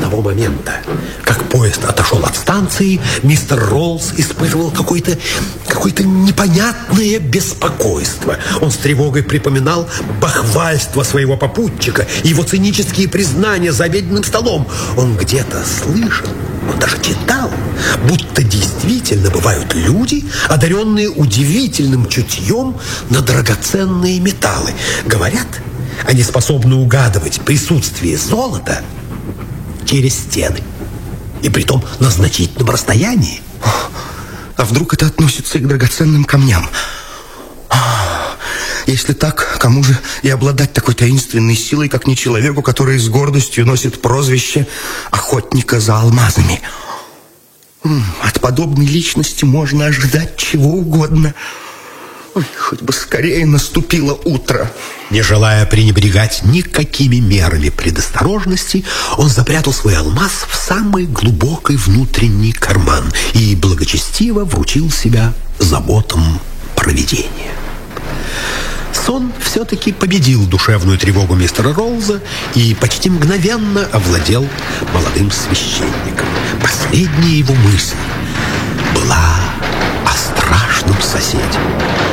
того момента, как поезд отошел от станции, мистер Роллс испытывал какое-то непонятное беспокойство. Он с тревогой припоминал бахвальство своего попутчика, его цинические признания за обеденным столом. Он где-то слышал, он даже читал, будто действительно бывают люди, одаренные удивительным чутьем на драгоценные металлы. Говорят, они способны угадывать присутствие золота через стены, и притом на значительном расстоянии. А вдруг это относится и к драгоценным камням? Если так, кому же и обладать такой таинственной силой, как не человеку, который с гордостью носит прозвище охотника за алмазами? От подобной личности можно ожидать чего угодно. Ой, хоть бы скорее наступило утро. Не желая пренебрегать никакими мерами предосторожности, он запрятал свой алмаз в самый глубокий внутренний карман и благочестиво вручил себя заботам провидения. Сон все-таки победил душевную тревогу мистера Роллза и почти мгновенно овладел молодым священником. Последняя его мысль была о страшном соседе.